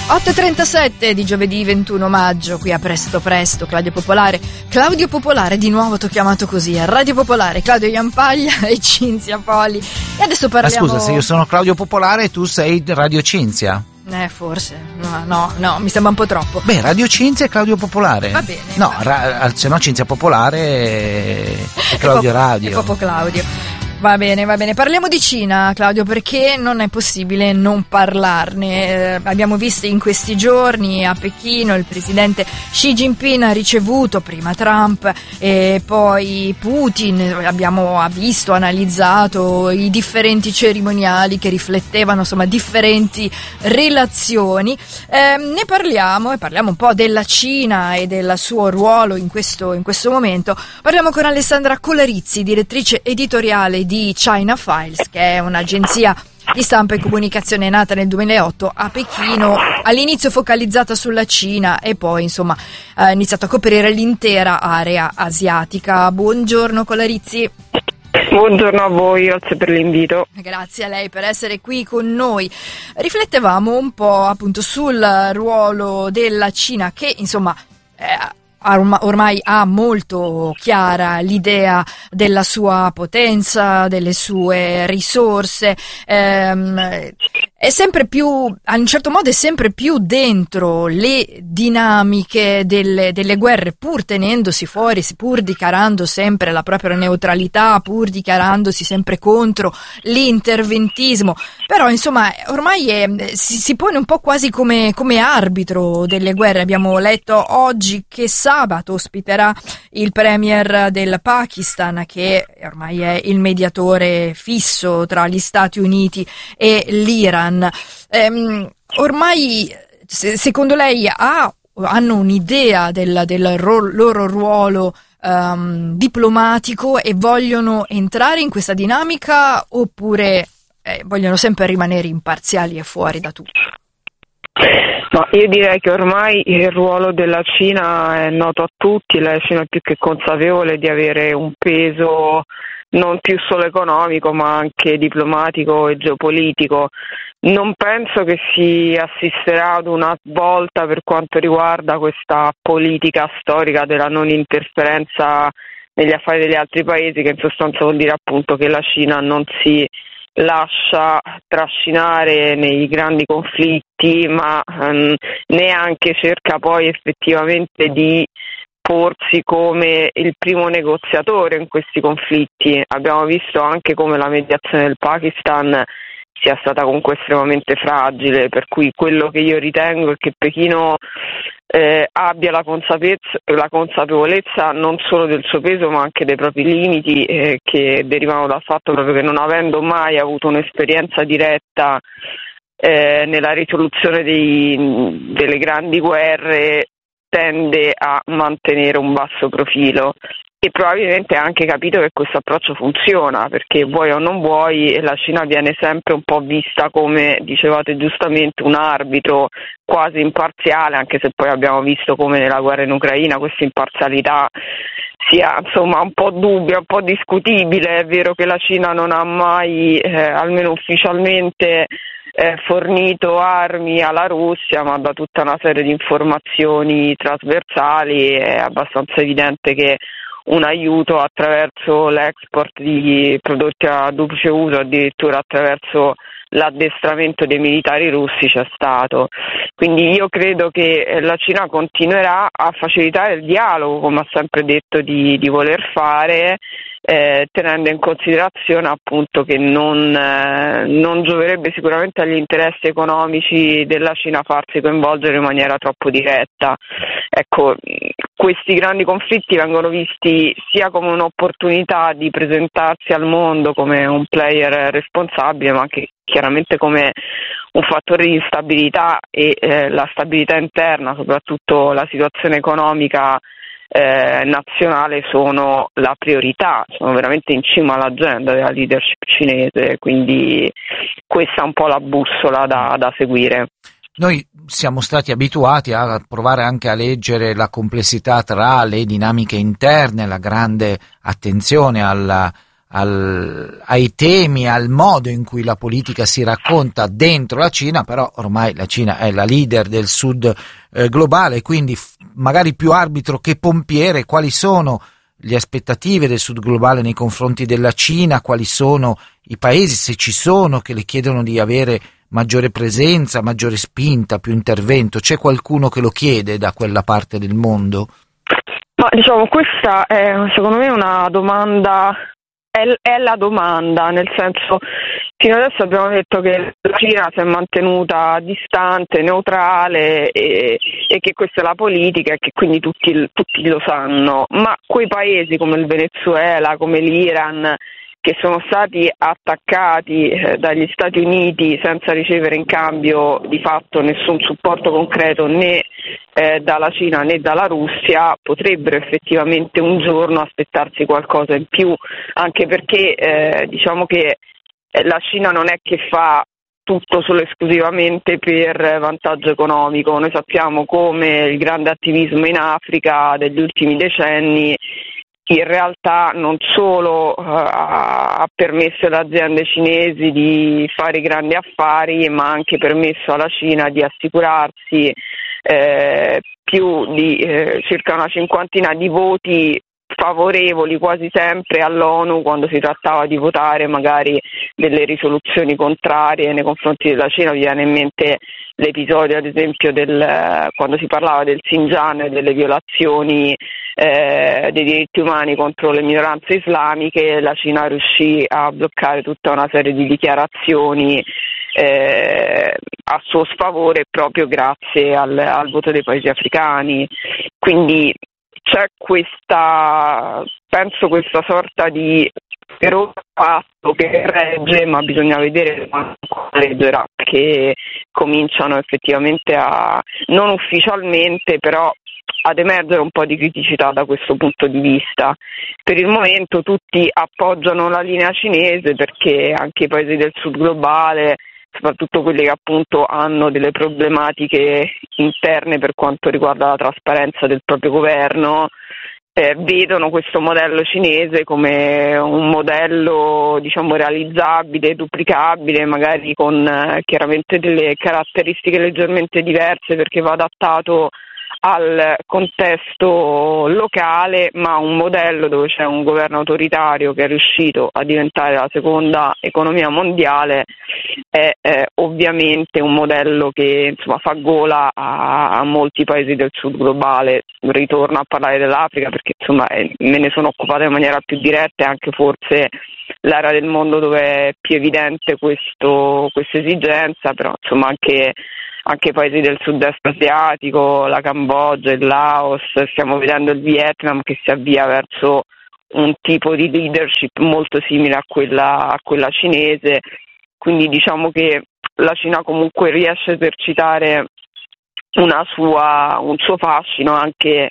8:37 di giovedì 21 maggio, qui a Presto Presto, Claudio Popolare, di nuovo t'ho chiamato così, a Radio Popolare, Claudio Jampaglia e Cinzia Poli. E adesso parliamo... Ma scusa, se io sono Claudio Popolare e tu sei Radio Cinzia? Forse, no, mi sembra un po' troppo. Beh, Radio Cinzia e Claudio Popolare. Va bene. No, se no Cinzia Popolare e Claudio Radio. E proprio Claudio. Va bene, parliamo di Cina, Claudio, perché non è possibile non parlarne. Abbiamo visto in questi giorni a Pechino il presidente Xi Jinping ha ricevuto prima Trump e poi Putin, abbiamo visto, analizzato i differenti cerimoniali che riflettevano insomma differenti relazioni. Ne parliamo e parliamo un po' della Cina e del suo ruolo in questo momento. Parliamo con Alessandra Colarizzi, direttrice editoriale di China Files, che è un'agenzia di stampa e comunicazione nata nel 2008 a Pechino, all'inizio focalizzata sulla Cina e poi insomma ha iniziato a coprire l'intera area asiatica. Buongiorno Colarizzi. Buongiorno a voi, grazie per l'invito. Grazie a lei per essere qui con noi. Riflettevamo un po' appunto sul ruolo della Cina, che insomma ormai ha molto chiara l'idea della sua potenza, delle sue risorse, è sempre più, a un certo modo è sempre più dentro le dinamiche delle guerre, pur tenendosi fuori, pur dichiarando sempre la propria neutralità, pur dichiarandosi sempre contro l'interventismo, però insomma ormai si pone un po' quasi come arbitro delle guerre. Abbiamo letto oggi che sabato ospiterà il premier del Pakistan, che ormai è il mediatore fisso tra gli Stati Uniti e l'Iran. Ormai, secondo lei, hanno un'idea del loro ruolo diplomatico e vogliono entrare in questa dinamica, oppure vogliono sempre rimanere imparziali e fuori da tutto? No, io direi che ormai il ruolo della Cina è noto a tutti, la Cina è più che consapevole di avere un peso non più solo economico ma anche diplomatico e geopolitico. Non penso che si assisterà ad una svolta per quanto riguarda questa politica storica della non interferenza negli affari degli altri paesi, che in sostanza vuol dire appunto che la Cina non si lascia trascinare nei grandi conflitti, ma neanche cerca poi effettivamente di porsi come il primo negoziatore in questi conflitti. Abbiamo visto anche come la mediazione del Pakistan sia stata comunque estremamente fragile, per cui quello che io ritengo è che Pechino abbia la consapevolezza non solo del suo peso ma anche dei propri limiti che derivano dal fatto proprio che, non avendo mai avuto un'esperienza diretta nella risoluzione delle grandi guerre, tende a mantenere un basso profilo, e probabilmente ha anche capito che questo approccio funziona, perché vuoi o non vuoi la Cina viene sempre un po' vista, come dicevate giustamente, un arbitro quasi imparziale, anche se poi abbiamo visto come nella guerra in Ucraina questa imparzialità sia insomma un po' dubbia, un po' discutibile. È vero che la Cina non ha mai, almeno ufficialmente, fornito armi alla Russia, ma da tutta una serie di informazioni trasversali è abbastanza evidente che un aiuto attraverso l'export di prodotti a duplice uso, addirittura attraverso l'addestramento dei militari russi, c'è stato. Quindi io credo che la Cina continuerà a facilitare il dialogo, come ha sempre detto di voler fare, tenendo in considerazione appunto che non gioverebbe sicuramente agli interessi economici della Cina farsi coinvolgere in maniera troppo diretta. Ecco, questi grandi conflitti vengono visti sia come un'opportunità di presentarsi al mondo come un player responsabile, ma anche chiaramente come un fattore di instabilità, e la stabilità interna, soprattutto la situazione economica nazionale, sono la priorità, sono veramente in cima all'agenda della leadership cinese, quindi questa è un po' la bussola da seguire. Noi siamo stati abituati a provare anche a leggere la complessità tra le dinamiche interne, la grande attenzione ai temi, al modo in cui la politica si racconta dentro la Cina, però ormai la Cina è la leader del sud globale, quindi magari più arbitro che pompiere. Quali sono le aspettative del sud globale nei confronti della Cina? Quali sono i paesi, se ci sono, che le chiedono di avere maggiore presenza, maggiore spinta, più intervento? C'è qualcuno che lo chiede da quella parte del mondo? Ma diciamo, questa è secondo me una domanda, è la domanda, nel senso, fino adesso abbiamo detto che la Cina si è mantenuta distante, neutrale e che questa è la politica e che quindi tutti lo sanno, ma quei paesi come il Venezuela, come l'Iran, che sono stati attaccati dagli Stati Uniti senza ricevere in cambio di fatto nessun supporto concreto né dalla Cina né dalla Russia, potrebbero effettivamente un giorno aspettarsi qualcosa in più, anche perché diciamo che la Cina non è che fa tutto solo esclusivamente per vantaggio economico. Noi sappiamo come il grande attivismo in Africa degli ultimi decenni in realtà non solo ha permesso alle aziende cinesi di fare grandi affari, ma ha anche permesso alla Cina di assicurarsi più di circa una cinquantina di voti favorevoli quasi sempre all'ONU quando si trattava di votare magari delle risoluzioni contrarie nei confronti della Cina. Mi viene in mente l'episodio ad esempio quando si parlava del Xinjiang e delle violazioni dei diritti umani contro le minoranze islamiche. La Cina riuscì a bloccare tutta una serie di dichiarazioni a suo sfavore proprio grazie al voto dei paesi africani. Quindi c'è questa sorta di patto che regge, ma bisogna vedere quanto reggerà, perché cominciano effettivamente non ufficialmente, però ad emergere un po' di criticità da questo punto di vista. Per il momento tutti appoggiano la linea cinese perché anche i paesi del sud globale, soprattutto quelli che appunto hanno delle problematiche interne per quanto riguarda la trasparenza del proprio governo, vedono questo modello cinese come un modello diciamo realizzabile, duplicabile, magari con chiaramente delle caratteristiche leggermente diverse perché va adattato al contesto locale, ma un modello dove c'è un governo autoritario che è riuscito a diventare la seconda economia mondiale è ovviamente un modello che insomma fa gola a molti paesi del sud globale. Ritorno a parlare dell'Africa perché insomma me ne sono occupata in maniera più diretta e anche forse l'area del mondo dove è più evidente questa esigenza, però insomma anche i paesi del sud-est asiatico, la Cambogia, il Laos, stiamo vedendo il Vietnam che si avvia verso un tipo di leadership molto simile a quella cinese, quindi diciamo che la Cina comunque riesce a esercitare un suo fascino anche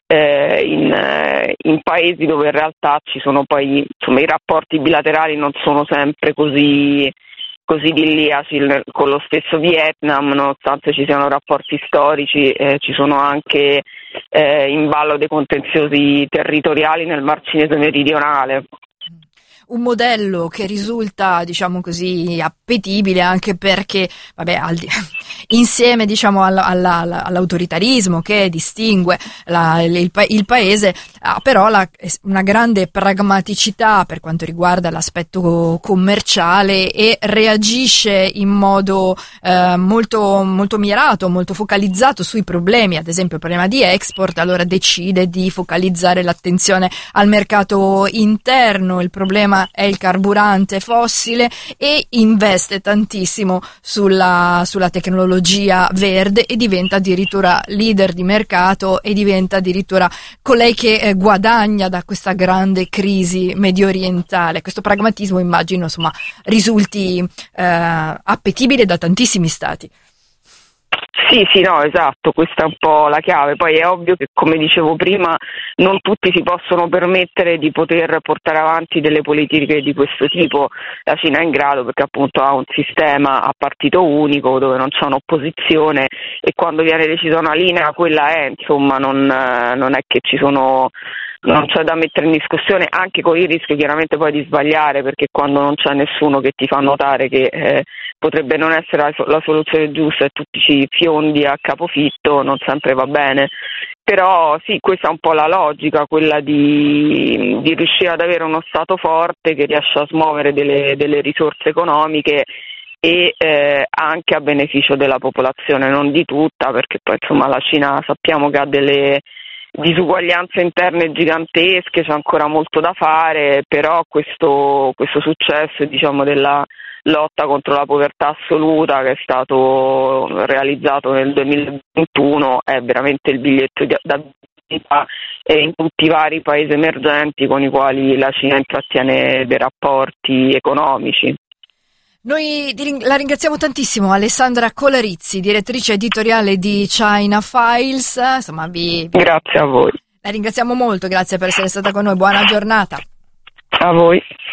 in paesi dove in realtà ci sono poi insomma i rapporti bilaterali non sono sempre così idilliaci. Con lo stesso Vietnam, nonostante ci siano rapporti storici, ci sono anche in ballo dei contenziosi territoriali nel Mar Cinese meridionale. Un modello che risulta, diciamo così, appetibile anche perché, vabbè, insieme, diciamo, all'autoritarismo che distingue il paese, ha però una grande pragmaticità per quanto riguarda l'aspetto commerciale e reagisce in modo molto, molto mirato, molto focalizzato sui problemi, ad esempio il problema di export, allora decide di focalizzare l'attenzione al mercato interno, il problema è il carburante fossile e investe tantissimo sulla tecnologia verde e diventa addirittura leader di mercato e diventa addirittura colei che guadagna da questa grande crisi medio orientale. Questo pragmatismo immagino insomma risulti appetibile da tantissimi stati. Sì, no, esatto, questa è un po' la chiave. Poi è ovvio che, come dicevo prima, non tutti si possono permettere di poter portare avanti delle politiche di questo tipo. La Cina è in grado perché appunto ha un sistema a partito unico dove non c'è un'opposizione e quando viene decisa una linea quella è, insomma, non è che ci sono non c'è da mettere in discussione, anche con il rischio chiaramente poi di sbagliare, perché quando non c'è nessuno che ti fa notare che potrebbe non essere la soluzione giusta e tutti ci fiondi a capofitto, non sempre va bene. Però sì, questa è un po' la logica, quella di riuscire ad avere uno Stato forte che riesce a smuovere delle risorse economiche e anche a beneficio della popolazione, non di tutta, perché poi insomma la Cina sappiamo che ha delle disuguaglianze interne gigantesche, c'è ancora molto da fare, però questo successo, diciamo, della lotta contro la povertà assoluta che è stato realizzato nel 2021 è veramente il biglietto da visita in tutti i vari paesi emergenti con i quali la Cina intrattiene dei rapporti economici. Noi la ringraziamo tantissimo, Alessandra Colarizzi, direttrice editoriale di China Files. Insomma, grazie a voi. La ringraziamo molto, grazie per essere stata con noi, buona giornata. A voi.